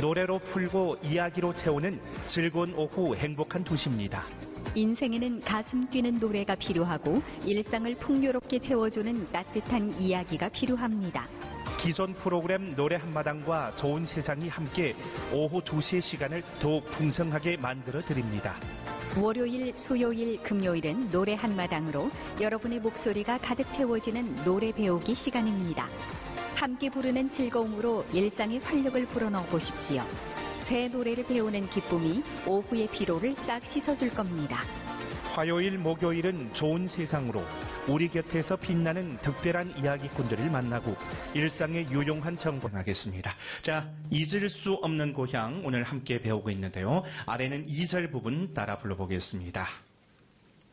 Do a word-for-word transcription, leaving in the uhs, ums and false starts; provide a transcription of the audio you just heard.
노래로 풀고 이야기로 채우는 즐거운 오후 행복한 두 시입니다. 인생에는 가슴 뛰는 노래가 필요하고 일상을 풍요롭게 채워주는 따뜻한 이야기가 필요합니다. 기존 프로그램 노래 한마당과 좋은 세상이 함께 오후 두 시의 시간을 더욱 풍성하게 만들어 드립니다. 월요일, 수요일, 금요일은 노래 한마당으로 여러분의 목소리가 가득 채워지는 노래 배우기 시간입니다. 함께 부르는 즐거움으로 일상의 활력을 불어넣어 보십시오. 새 노래를 배우는 기쁨이 오후의 피로를 싹 씻어줄 겁니다. 화요일, 목요일은 좋은 세상으로 우리 곁에서 빛나는 특별한 이야기꾼들을 만나고 일상의 유용한 정보를 하겠습니다. 자, 잊을 수 없는 고향 오늘 함께 배우고 있는데요. 아래는 이 절 부분 따라 불러보겠습니다.